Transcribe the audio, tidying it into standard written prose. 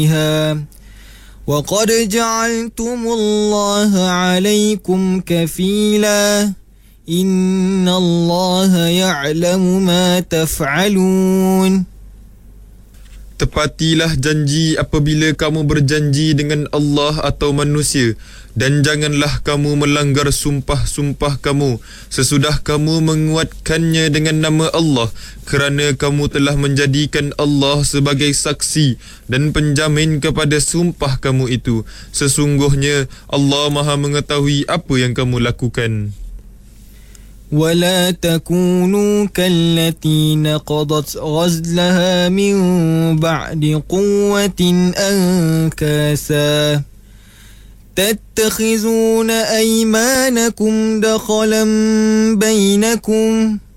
وقد جعلتم الله عليكم كفيلا إن الله يعلم ما تفعلون. Tepatilah janji apabila kamu berjanji dengan Allah atau manusia, dan janganlah kamu melanggar sumpah-sumpah kamu sesudah kamu menguatkannya dengan nama Allah, kerana kamu telah menjadikan Allah sebagai saksi dan penjamin kepada sumpah kamu itu. Sesungguhnya Allah Maha mengetahui apa yang kamu lakukan. ولا تكونوا كالتي نقضت غزلها من بعد قوة أنكاسا تتخذون أيمانكم دخلا بينكم